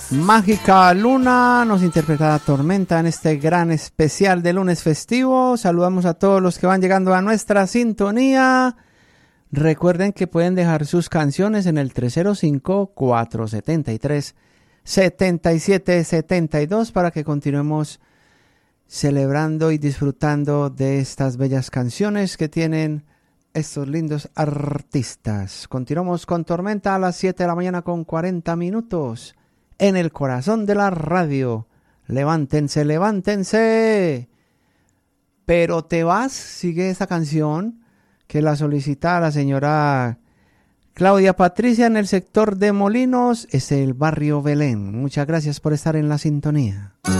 Mágica Luna nos interpreta Tormenta en este gran especial de lunes festivo. Saludamos a todos los que van llegando a nuestra sintonía. Recuerden que pueden dejar sus canciones en el 305-473-7772 para que continuemos celebrando y disfrutando de estas bellas canciones que tienen estos lindos artistas. Continuamos con Tormenta a las 7 de la mañana con 40 minutos. En el corazón de la radio. Levántense, levántense. Pero te vas, sigue esa canción que la solicita la señora Claudia Patricia en el sector de Molinos, es el barrio Belén. Muchas gracias por estar en la sintonía.